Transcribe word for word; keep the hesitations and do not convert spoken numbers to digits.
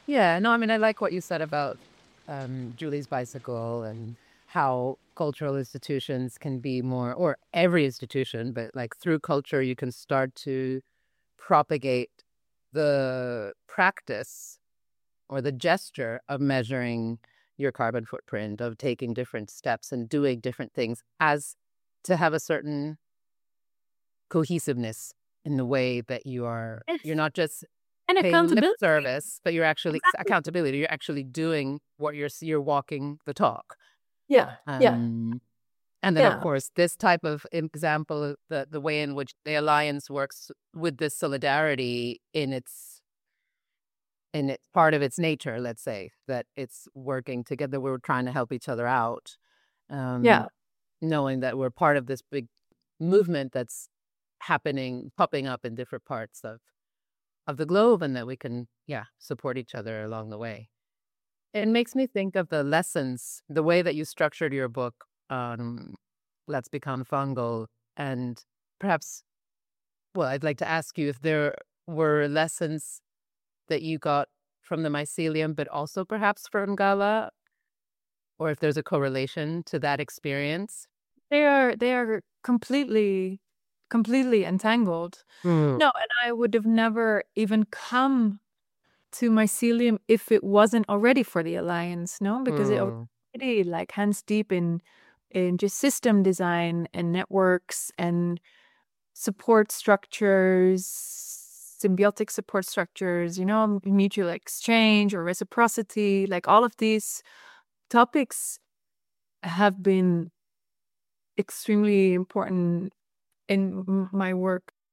Yeah, no, I mean, I like what you said about um, Julie's bicycle and how cultural institutions can be more, or every institution, but like through culture, you can start to propagate the practice or the gesture of measuring your carbon footprint, of taking different steps and doing different things as to have a certain cohesiveness in the way that you are, And, you're not just and paying lip accountability. service, but you're actually Exactly. accountability. You're actually doing what you're you're walking the talk. Yeah. Yeah. Um, and then, of Yeah. course, this type of example, the the way in which the alliance works with this solidarity in its in its part of its nature. Let's say that it's working together. We're trying to help each other out, um, Yeah. knowing that we're part of this big movement that's happening, popping up in different parts of of the globe, and that we can, yeah, support each other along the way. It makes me think of the lessons, the way that you structured your book on Let's Become Fungal. And perhaps, well, I'd like to ask you if there were lessons that you got from the mycelium, but also perhaps from Gala, or if there's a correlation to that experience. They are they are completely completely entangled. Mm, No, and I would have never even come to mycelium if it wasn't already for the alliance, no? Because it mm, already like hands deep in in just system design and networks and support structures, symbiotic support structures, you know, mutual exchange or reciprocity, like all of these topics have been extremely important in m- my work.